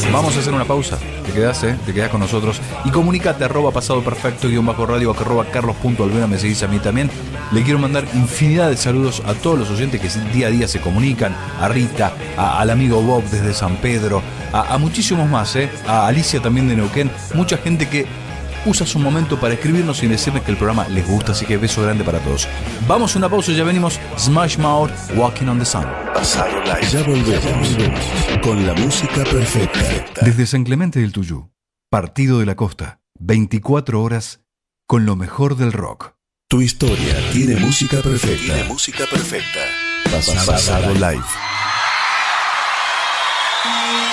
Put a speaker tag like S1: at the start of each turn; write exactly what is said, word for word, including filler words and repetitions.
S1: Vamos a hacer una pausa. Te quedás, ¿eh? Te quedás con nosotros. Y comunícate arroba pasado perfecto guión bajo radio arroba carlos punto albena. Me seguís a mí también. Le quiero mandar infinidad de saludos a todos los oyentes que día a día se comunican. A Rita, a, al amigo Bob desde San Pedro, a, a muchísimos más, ¿eh? A Alicia también de Neuquén. Mucha gente que usa su momento para escribirnos y decirles que el programa les gusta, así que beso grande para todos. Vamos a una pausa y ya venimos. Smash Mouth, Walking on the Sun.
S2: Pasado Live. Ya volvemos con la música perfecta.
S1: Desde San Clemente del Tuyú, Partido de la Costa, veinticuatro horas con lo mejor del rock.
S2: Tu historia tiene música perfecta. Tiene música perfecta. Pasado, Pasado Live.